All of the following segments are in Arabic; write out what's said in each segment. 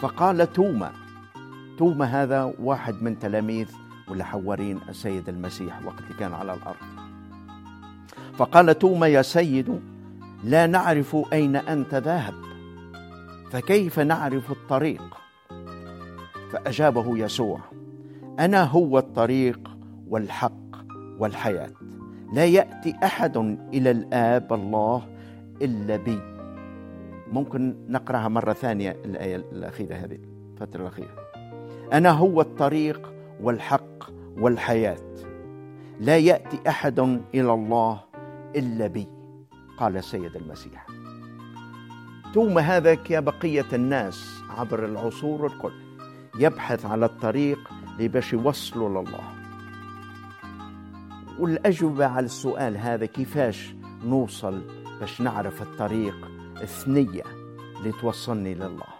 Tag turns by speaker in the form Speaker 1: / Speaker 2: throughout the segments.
Speaker 1: فقال توما هذا واحد من تلاميذ ولا حوارين السيد المسيح وقت اللي كان على الأرض. فقال توما: يا سيد، لا نعرف أين أنت ذاهب، فكيف نعرف الطريق؟ فأجابه يسوع: أنا هو الطريق والحق والحياة، لا يأتي أحد إلى الآب الله إلا بي. ممكن نقرأها مرة ثانية الآية الأخيرة هذه، الفترة الأخيرة: أنا هو الطريق والحق والحياة، لا يأتي أحد إلى الله إلا بي، قال السيد المسيح. توما هذا كبقية الناس عبر العصور الكل يبحث على الطريق لباش يوصلوا لله. والأجوبة على السؤال هذا كيفاش نوصل باش نعرف الطريق الثنية اللي توصلني لله،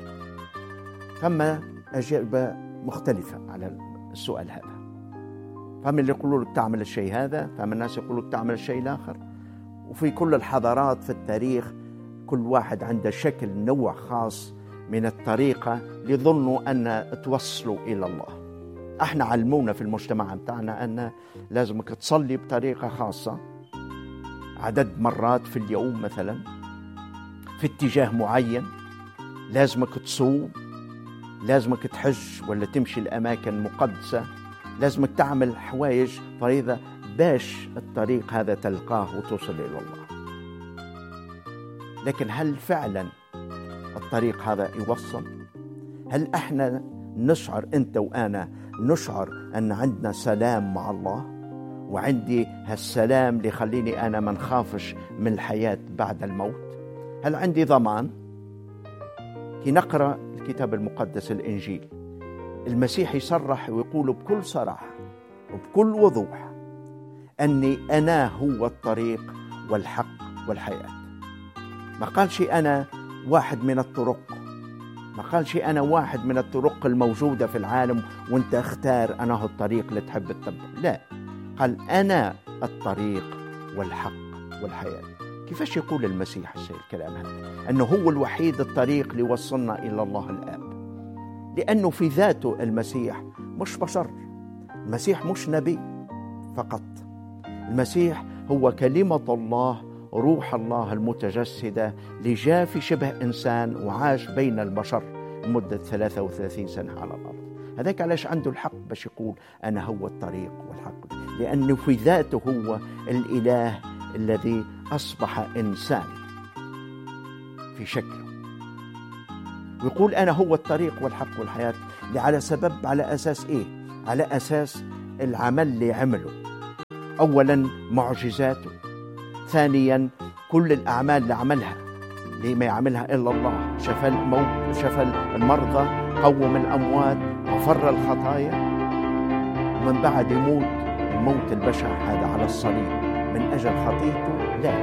Speaker 1: فما أجوبة مختلفة على السؤال هذا. فما اللي يقولوا لك تعمل الشيء هذا، فما الناس يقولوا لك تعمل الشيء الآخر. وفي كل الحضارات في التاريخ كل واحد عنده شكل نوع خاص من الطريقة اللي يظنوا أن توصلوا إلى الله. احنا علمونا في المجتمع بتاعنا أن لازمك تصلي بطريقة خاصة عدد مرات في اليوم مثلا في اتجاه معين، لازمك تصوم، لازمك تحج ولا تمشي الأماكن مقدسة، لازمك تعمل حوايج فريضة باش الطريق هذا تلقاه وتوصل إلى الله. لكن هل فعلا الطريق هذا يوصل؟ هل احنا نشعر، انت وانا نشعر ان عندنا سلام مع الله، وعندي هالسلام اللي يخليني انا ما نخافش من الحياة بعد الموت؟ هل عندي ضمان؟ كي نقرأ الكتاب المقدس الإنجيل، المسيح يصرح ويقول بكل صراحة وبكل وضوح أني أنا هو الطريق والحق والحياة. ما قالش أنا واحد من الطرق، ما قالش أنا واحد من الطرق الموجودة في العالم وانت اختار أنا هو الطريق اللي تحب تتبع. لا، قال أنا الطريق والحق والحياة. كيفاش يقول المسيح الكلام هذا؟ أنه هو الوحيد الطريق اللي وصلنا إلى الله الآب، لأنه في ذاته المسيح مش بشر، المسيح مش نبي فقط، المسيح هو كلمة الله، روح الله المتجسدة اللي جاء في شبه إنسان وعاش بين البشر لمدة 33 سنة على الأرض. هذاك علاش عنده الحق باش يقول أنا هو الطريق والحق، لأنه في ذاته هو الإله الذي أصبح إنسان في شكله، ويقول أنا هو الطريق والحق والحياة. على أساس إيه؟ على أساس العمل اللي عمله، أولا معجزاته، ثانيا كل الأعمال اللي عملها اللي ما يعملها إلا الله، شفى الموت، شفى المرضى، قوم الأموات، غفر الخطايا، ومن بعد يموت الموت البشع هذا على الصليب من أجل خطيئته. لا،